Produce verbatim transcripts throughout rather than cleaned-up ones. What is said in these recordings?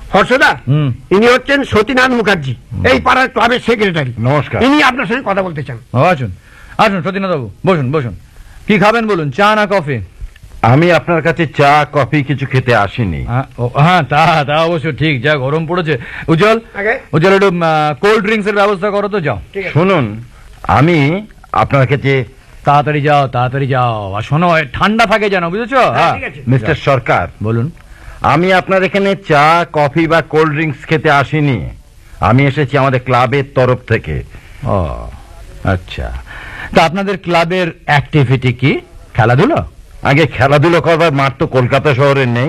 হর্ষদা, ইনি হচ্ছেন সতীনাথ মুখার্জি, এই পাড়ার ক্লাবের সেক্রেটারি। নমস্কার। ইনি আপনার সঙ্গে কথা বলতে চান। আসুন আসুন সতীনাথ বাবু, বসুন বসুন। কি খাবেন বলুন, চা না কফি? আমি আপনার কাছে চা কফি কিছু খেতে আসিনি। হ্যাঁ, তা তা অবশ্য ঠিক, যা গরম পড়েছে। উজ্জ্বল, উজ্জ্বল একটু কোল্ড ড্রিঙ্কস এর ব্যবস্থা করো তো, যাও। শুনুন, আমি আপনার কাছে তাড়াতাড়ি যাও, তাড়াতাড়ি যাও, আর শোনো ঠান্ডা থাকে যেন, বুঝেছো? মিস্টার সরকার, বলুন। আমি আপনার এখানে চা কফি বা কোল্ড ড্রিঙ্কস খেতে আসিনি, আমি এসেছি আমাদের ক্লাবের তরফ থেকে। ও আচ্ছা, তা আপনাদের ক্লাবের অ্যাক্টিভিটি কি? খেলাধুলো? আগে খেলাধুলো করবার মাঠ তো কলকাতা শহরে নেই,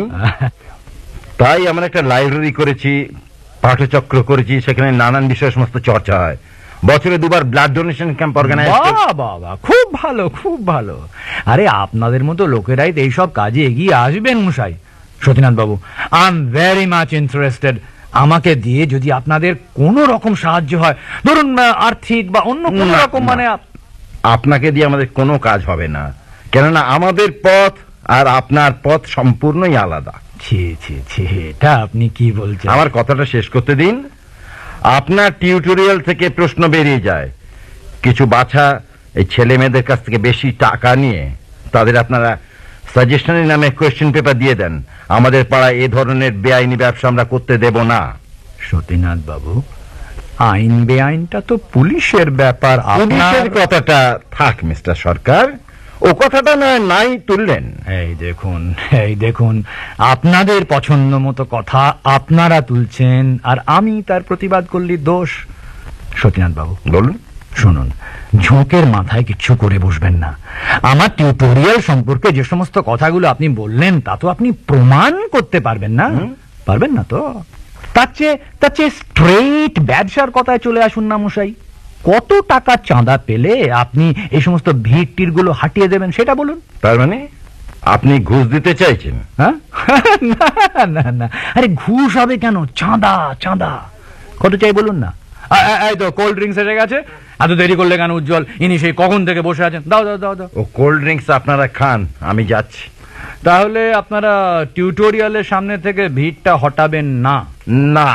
তাই আমরা একটা লাইব্রেরি করেছি, পাঠচক্র করেছি, সেখানে নানান বিষয় সমস্ত চর্চা হয়। বছরে দুবার ব্লাড ডোনেশন ক্যাম্প অর্গানাইজ। বাবা, খুব ভালো, খুব ভালো। আরে আপনাদের মতো লোকেরাই এইসব কাজে এগিয়ে আসবেন মশাই। সতীনাথ বাবু, I am very much interested. আমাকে দিয়ে যদি আপনাদের কোনো রকম সাহায্য হয়, ধরুন আর্থিক বা অন্য কোনো রকম, মানে আপনাকে দিয়ে আমাদের কোনো কাজ হবে না, কেননা আমাদের পথ আর আপনার পথ সম্পূর্ণই আলাদা। ছি ছি ছি, এটা আপনি কি বলছেন? আমার কথাটা শেষ করতে দিন। আপনার টিউটোরিয়াল থেকে প্রশ্ন বেরিয়ে যায়, কিছু বাছা এই ছেলে মেয়েদের কাছ থেকে বেশি টাকা নিয়ে তাদের আপনারা সাজেশনের নামে কোয়েশ্চেন পেপার দিয়ে দেন। আমাদের পাড়ায় এ ধরনের বেআইনি ব্যবসা আমরা করতে দেব না। সতীনাথ বাবু, আইন বেআইনটা তো পুলিশের ব্যাপার। পুলিশের কথাটা থাক মিস্টার সরকার, ও কথাটা না নাই তুললেন। এই দেখুন, এই দেখুন, আপনাদের পছন্দ মতো কথা আপনারা তুলছেন, আর আমি তার প্রতিবাদ করলি দোষ। সতীনাথ বাবু বলুন। শুনুন, ঝোঁকের মাথায় কিছু করে বসবেন না। আমার টিউটোরিয়াল সম্পর্কে যে সমস্ত কথাগুলো আপনি বললেন, তা তো আপনি প্রমাণ করতে পারবেন না। পারবেন না তো? তার চেয়ে তার চেয়ে স্ট্রেট ব্যবসার কথায় চলে আসুন না মশাই। কত টাকা চাঁদা পেলে আপনি এই সমস্ত ভিড় টির গুলো হাটিয়ে দেবেন, সেটা বলুন। তার মানে আপনি ঘুষ দিতে চাইছেন? হ্যাঁ, না না না, আরে ঘুষ হবে কেন, চাঁদা চাঁদা। কত চাই বলুন না। এই তো কোল্ড ড্রিঙ্কস এসে গেছে। এত দেরি করলে কেন উজ্জ্বল? ইনি সেই কখন থেকে বসে আছেন। দাও দাও দাও দাও। ও কোল্ড ড্রিঙ্কস আপনারা খান, আমি যাচ্ছি। তাহলে আপনারা টিউটোরিয়ালের সামনে থেকে ভিড়টা হটাবেন না? না।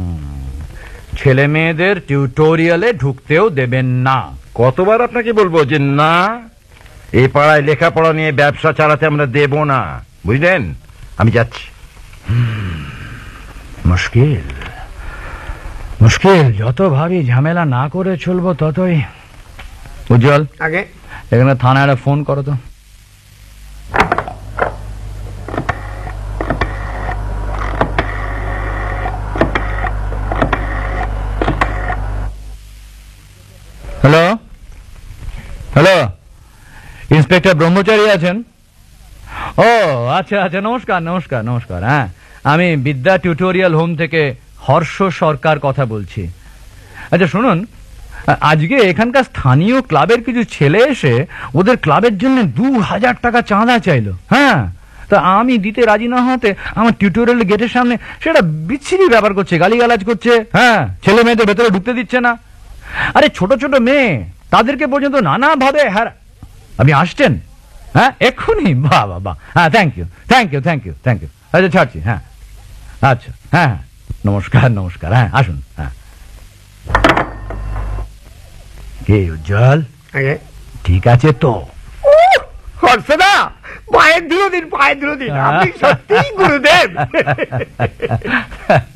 ছেলে মেয়েদের টিউটোরিয়ালে ঢুকতেও দেবেন না? কতবার আপনাকে বলবো যে না, এই পাড়ায় লেখাপড়া নিয়ে ব্যবসা চালাতে আমরা দেব না, বুঝলেন? আমি যাচ্ছি। মুশকিল মুশকিল, যত ভাবি ঝামেলা না করে চলবো ততই। উজ্জ্বল, আগে এখানে থানায় একটা ফোন করো তো। হ্যালো হ্যালো, ইন্সপেক্টর ব্রহ্মচারী আছেন? ও আচ্ছা আচ্ছা, নমস্কার নমস্কার নমস্কার। হ্যাঁ, আমি বিদ্যা টিউটোরিয়াল হোম থেকে হর্ষ সরকার কথা বলছি। আচ্ছা শুনুন, আজকে এখানকার স্থানীয় ক্লাবের কিছু ছেলে এসে ওদের ক্লাবের জন্য দু হাজার টাকা চাঁদা চাইলো। হ্যাঁ, তা আমি দিতে রাজি না হতে আমার টিউটোরিয়াল গেটের সামনে সেটা বিচ্ছিরি ব্যাপার করছে, গালিগালাজ করছে। হ্যাঁ, ছেলে মেয়েদের ভেতরে ঢুকতে দিচ্ছে না। আরে ছোট ছোট মেয়ে, তাদেরকে পর্যন্ত নানা ভাবে। হ্যাঁ, আপনি আসছেন? হ্যাঁ, এক্ষুনি? বাহ বাহ বাহ, হ্যাঁ, thank you thank you thank you thank you আচ্ছা ছাড়ছি। হ্যাঁ আচ্ছা, হ্যাঁ হ্যাঁ, নমস্কার নমস্কার। হ্যাঁ, আসুন। হ্যাঁ, কে উজ্জ্বল? ঠিক আছে তো? হর্ষদা, পায়ের ধুলো দিন, পায়ের ধুলো দিন, আপনি সত্যি গুরুদেব।